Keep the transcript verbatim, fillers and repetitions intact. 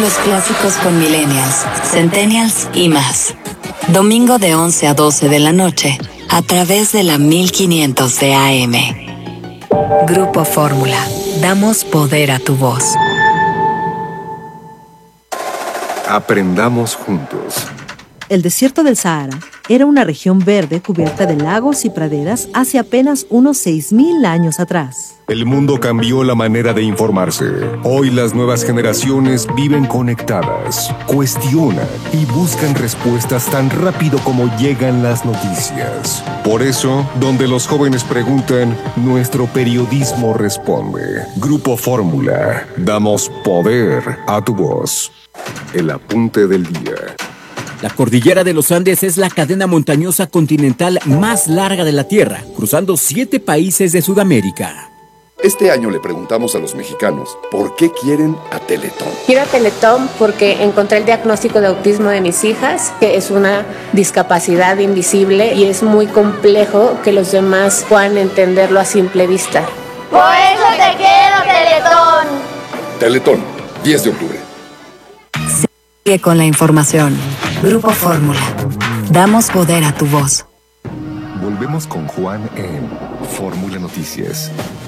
los clásicos con millennials, centennials y más. Domingo de once a doce de la noche, a través de la mil quinientos de A M. Grupo Fórmula. Damos poder a tu voz. Aprendamos juntos. El desierto del Sahara era una región verde cubierta de lagos y praderas hace apenas unos seis mil años atrás. El mundo cambió la manera de informarse. Hoy las nuevas generaciones viven conectadas, cuestionan y buscan respuestas tan rápido como llegan las noticias. Por eso, donde los jóvenes preguntan, nuestro periodismo responde. Grupo Fórmula. Damos poder a tu voz. El apunte del día. La cordillera de los Andes es la cadena montañosa continental más larga de la Tierra, cruzando siete países de Sudamérica. Este año le preguntamos a los mexicanos por qué quieren a Teletón. Quiero a Teletón porque encontré el diagnóstico de autismo de mis hijas, que es una discapacidad invisible y es muy complejo que los demás puedan entenderlo a simple vista. Por eso te quiero, Teletón. Teletón, diez de octubre. Sigue con la información. Grupo Fórmula. Damos poder a tu voz. Volvemos con Juan en Fórmula Noticias.